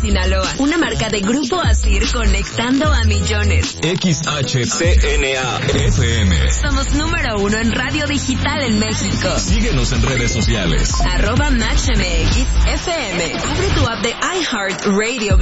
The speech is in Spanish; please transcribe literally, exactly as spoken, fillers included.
Sinaloa. Una marca de Grupo Asir conectando a millones. X H C N A F M. Somos número uno en radio digital en México. Síguenos en redes sociales. Arroba Match M X F M. Abre tu app de iHeart Radio